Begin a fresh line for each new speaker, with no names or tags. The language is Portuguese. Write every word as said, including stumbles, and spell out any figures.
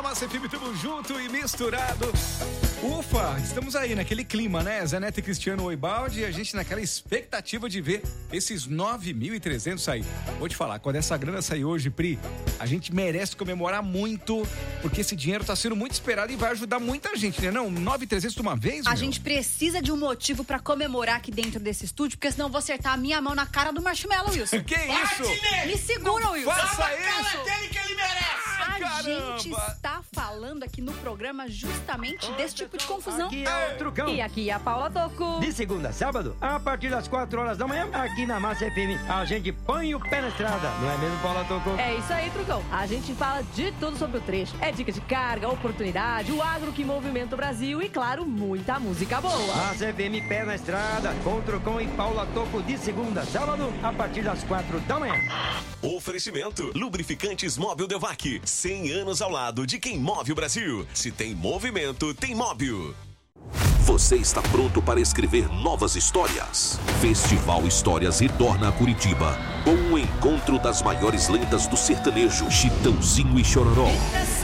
Massa F M, tamo junto e misturado. Ufa, estamos aí naquele clima, né? Zé Neto e Cristiano Oibaldi, e a gente naquela expectativa de ver esses nove mil e trezentos sair. Vou te falar, quando essa grana sair hoje, Pri, a gente merece comemorar muito, porque esse dinheiro tá sendo muito esperado e vai ajudar muita gente, né? Não, nove mil e trezentos de uma vez,
A
meu?
gente precisa de um motivo pra comemorar aqui dentro desse estúdio, porque senão eu vou acertar a minha mão na cara do Marshmallow, Wilson.
Que isso?
Me segura, Wilson.
Faça isso!
Dele que ele merece!
A
Caramba.
gente está falando aqui no programa justamente desse tipo de confusão.
Aqui é o Trucão.
E aqui é a Paula Toco.
De segunda a sábado, a partir das quatro horas da manhã, aqui na Massa F M, a gente põe o pé na estrada. Não é mesmo, Paula Toco?
É isso aí, Trucão. A gente fala de tudo sobre o trecho. É dica de carga, oportunidade, o agro que movimenta o Brasil e, claro, muita música boa.
Massa F M, pé na estrada, com Trucão e Paula Toco, de segunda a sábado, a partir das quatro da manhã.
Oferecimento: Lubrificantes Móbil Delvac. cem anos ao lado de quem move o Brasil. Se tem movimento, tem Móbil.
Você está pronto para escrever novas histórias? Festival Histórias retorna a Curitiba com o encontro das maiores lendas do sertanejo, Chitãozinho e Chororó.